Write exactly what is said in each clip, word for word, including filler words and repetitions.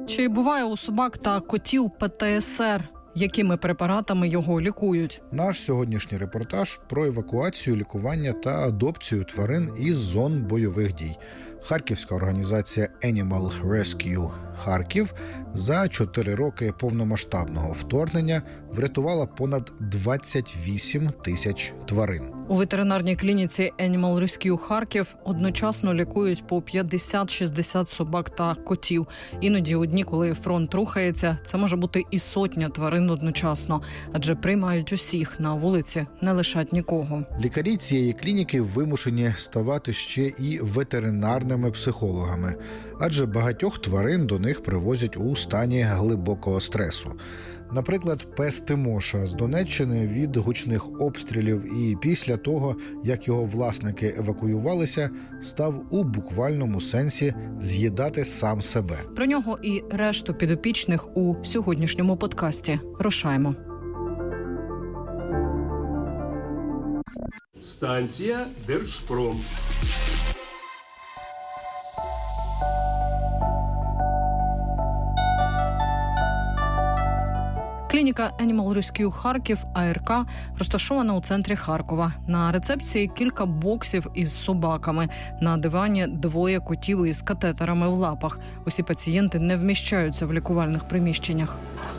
Чи буває у собак та котів Пе Те Ес Ер? Якими препаратами його лікують? Наш сьогоднішній репортаж про евакуацію, лікування та адопцію тварин із зон бойових дій. Харківська організація Animal Rescue Харків за чотири роки повномасштабного вторгнення врятувала понад двадцять вісім тисяч тварин. У ветеринарній клініці Animal Rescue Харків одночасно лікують по п'ятдесят-шістдесят собак та котів. Іноді у дні, коли фронт рухається, це може бути і сотня тварин одночасно, адже приймають усіх, на вулиці не лишать нікого. Лікарі цієї клініки вимушені ставати ще і ветеринарними психологами, адже багатьох тварин до них привозять у стані глибокого стресу. Наприклад, пес Тимоша з Донеччини від гучних обстрілів і після того, як його власники евакуювалися, став у буквальному сенсі з'їдати сам себе. Про нього і решту підопічних у сьогоднішньому подкасті. Рушаймо. Станція Держпром. Клініка Animal Rescue Харків А Р Ка розташована у центрі Харкова. На рецепції кілька боксів із собаками. На дивані двоє котів із катетерами в лапах. Усі пацієнти не вміщаються в лікувальних приміщеннях.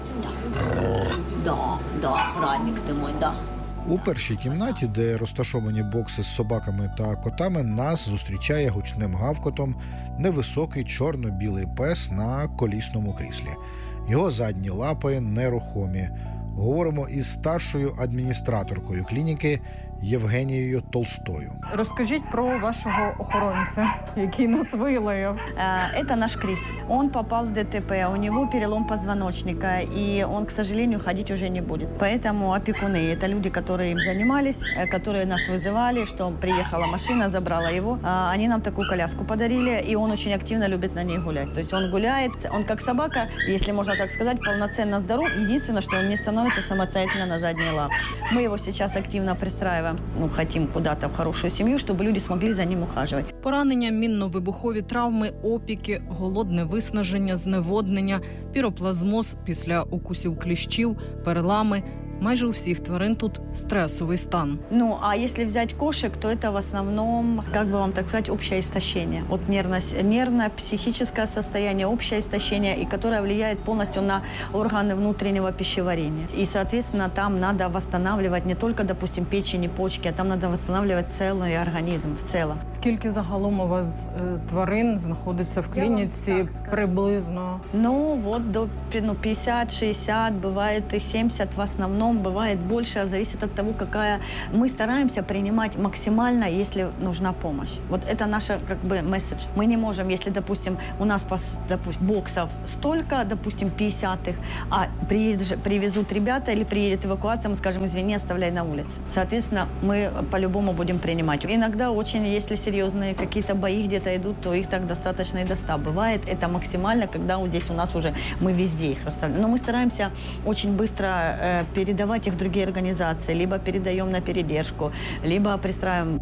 Да, да, охранник ти мой, да. У першій кімнаті, де розташовані бокси з собаками та котами, нас зустрічає гучним гавкотом невисокий чорно-білий пес на колісному кріслі. Його задні лапи нерухомі. Говоримо із старшою адміністраторкою клініки Євгенією Толстою. Розкажіть про вашого охоронця, який нас вилаяв. Это наш Крис. Он попал в Де Те Пе, у него перелом позвоночника, и он, к сожалению, ходить уже не будет. Поэтому опекуны – это люди, которые им занимались, которые нас вызывали, что приехала машина, забрала его. Они нам такую коляску подарили, и он очень активно любит на ней гулять. То есть он гуляет, он как собака, если можно так сказать, полноценно здоров. Единственное, что он не становится самостоятельно на задние лапы. Мы его сейчас активно пристраиваем. Ну, хотим куда-то в хорошую семью, чтобы люди смогли за ним ухаживать. Поранення, мінно-вибухові травми, опіки, голодне виснаження, зневоднення, піроплазмоз після укусів кліщів, перелами. Майже у всіх тварин тут стресовий стан. Ну, а если взять кошек, то это в основном, как бы вам так сказать, общее истощение. Вот нервно-психическое состояние, общее истощение, и которое влияет полностью на органы внутреннего пищеварения. И, соответственно, там надо восстанавливать не только, допустим, печень и почки, а там надо восстанавливать целый организм в целом. Скільки загалом у вас е, тварин знаходиться в клініці приблизно? Ну, вот до ну, пятьдесят-шестьдесят, бывает и семьдесят в основном. Бывает больше, зависит от того, какая... Мы стараемся принимать максимально, если нужна помощь. Вот это наша, как бы, месседж. Мы не можем, если, допустим, у нас, допустим, боксов столько, допустим, пятьдесят, а приедет, привезут ребята или приедет эвакуация, мы скажем, извини, оставляй на улице. Соответственно, мы по-любому будем принимать. Иногда очень, если серьезные какие-то бои где-то идут, то их так достаточно и до ста. Бывает это максимально, когда вот здесь у нас уже мы везде их расставляем. Но мы стараемся очень быстро э, передать давать их в другие организации, либо передаем на передержку, либо пристраиваем.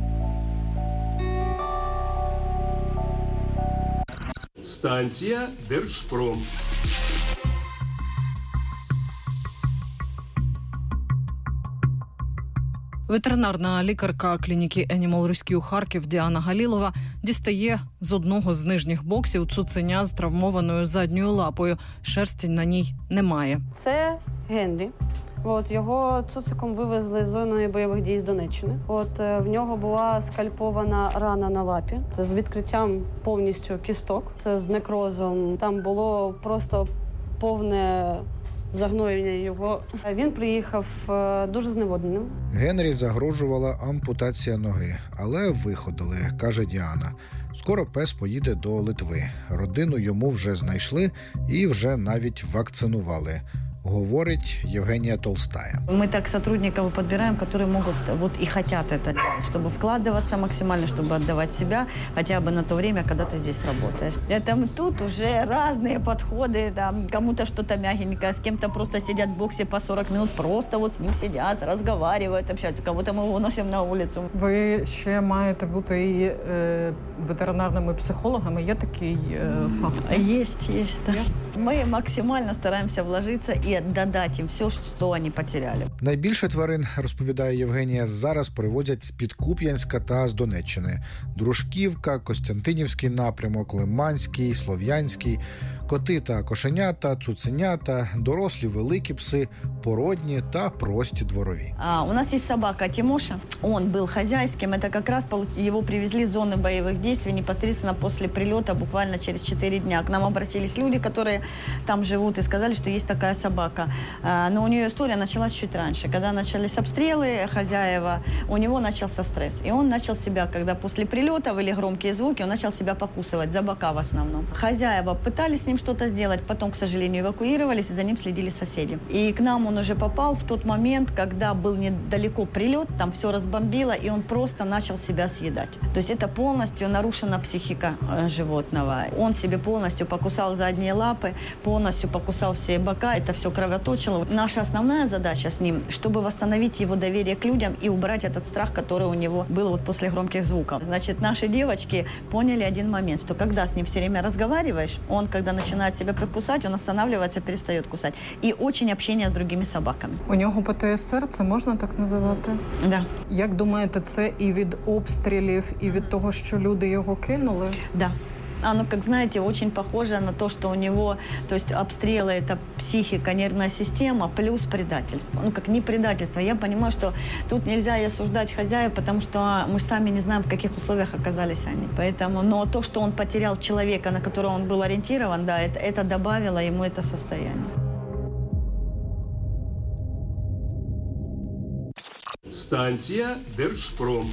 Станція Держпром. Ветеринарна лікарка клініки Animal Rescue Харків Діана Галілова дістає з одного з нижніх боксів цуценя з травмованою задньою лапою. Шерсті на ній немає. Це Генрі. От, його цуциком вивезли з зони бойових дій з Донеччини. От, в нього була скальпована рана на лапі. Це з відкриттям повністю кісток, це з некрозом. Там було просто повне загноєння його. Він приїхав дуже зневодненим. Генрі загрожувала ампутація ноги, але виходили, каже Діана. Скоро пес поїде до Литви. Родину йому вже знайшли і вже навіть вакцинували. говорить Євгенія Толстая. Мы так сотрудников подбираем, которые могут вот и хотят это делать, чтобы вкладываться максимально, чтобы отдавать себя хотя бы на то время, когда ты здесь работаешь. Это тут уже разные подходы, там, кому-то что-то мягенькое, с кем-то просто сидят в боксе по сорок минут, просто вот с ним сидят, разговаривают, общаются, кого-то мы выносим на улицу. Ви ще маєте бути і е, ветеринарними психологами. Є такий е, факт? Есть, есть, да. Мы максимально стараемся вложиться и додать им все, что они потеряли. Найбільше тварин, розповідає Євгенія, зараз привозять з-під Куп'янська та з Донеччини. Дружківка, Костянтинівський напрямок, Лиманський, Слов'янський. Коти та кошенята, цуценята, дорослі великі пси, породні та прості дворові. А, у нас есть собака Тимоша. Он был хозяйским. Это как раз его привезли с зоны боевых действий непосредственно после прилета, буквально через четыре дня. К нам обратились люди, которые там живут, и сказали, что есть такая собака. А, но у нее история началась чуть раньше. Когда начались обстрелы, хозяева, у него начался стресс. И он начал себя, когда после прилета были громкие звуки, он начал себя покусывать за бока в основном. Хозяева пытались с ним что-то сделать, потом, к сожалению, эвакуировались, и за ним следили соседи. И к нам он уже попал в тот момент, когда был недалеко прилет, там все разбомбило, и он просто начал себя съедать. То есть это полностью нарушена психика э, животного. Он себе полностью покусал задние лапы, полностью покусал все бока, это все кровоточило. Наша основная задача с ним, чтобы восстановить его доверие к людям и убрать этот страх, который у него был вот после громких звуков. Значит, наши девочки поняли один момент, что когда с ним все время разговариваешь, он, когда начинает себя прикусать, он останавливается, перестает кусать. И очень общение с другими собаками. У нього Пе Те Ес Ер, це можна так називати? Да. Як думаєте, це і від обстрілів, і від того, що люди його кинули? Да. Оно, как знаете, очень похоже на то, что у него, то есть обстрелы – это психика, нервная система, плюс предательство. Ну, как не предательство. Я понимаю, что тут нельзя и осуждать хозяев, потому что мы сами не знаем, в каких условиях оказались они. Поэтому, но то, что он потерял человека, на которого он был ориентирован, да, это, это добавило ему это состояние. Станція Держпром.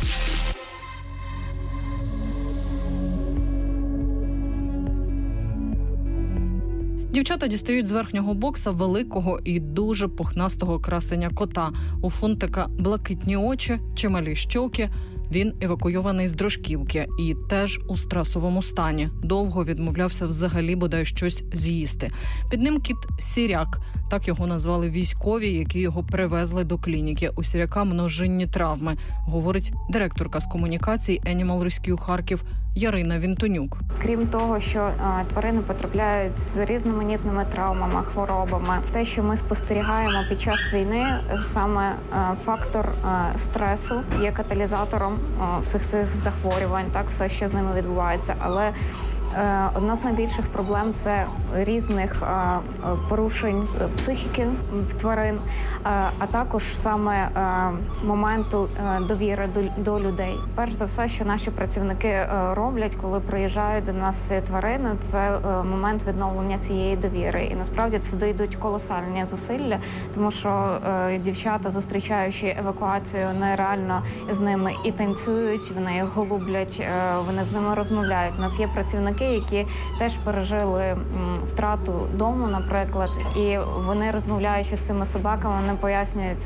Дівчата дістають з верхнього бокса великого і дуже пухнастого красеня кота. У Фунтика блакитні очі, чималі щоки. Він евакуйований з Дружківки і теж у стресовому стані. Довго відмовлявся взагалі бодай щось з'їсти. Під ним кіт Сіряк. Так його назвали військові, які його привезли до клініки. У Сіряка множинні травми, говорить директорка з комунікацій Animal Rescue Харків Ярина Вінтонюк. Крім того, що а, тварини потрапляють з різноманітними травмами, хворобами, те, що ми спостерігаємо під час війни, саме а, фактор а, стресу є каталізатором а, всіх цих захворювань, так, все, що з ними відбувається. Але одна з найбільших проблем – це різних а, порушень психіки тварин, а, а також саме а, моменту а, довіри до, до людей. Перш за все, що наші працівники а, роблять, коли приїжджають до нас тварини, це а, момент відновлення цієї довіри. І насправді сюди йдуть колосальні зусилля, тому що а, дівчата, зустрічаючи евакуацію, вони реально з ними і танцюють, вони їх голублять, а, вони з ними розмовляють. У нас є працівники, які теж пережили втрату дому, наприклад, і вони, розмовляючи з цими собаками, вони пояснюють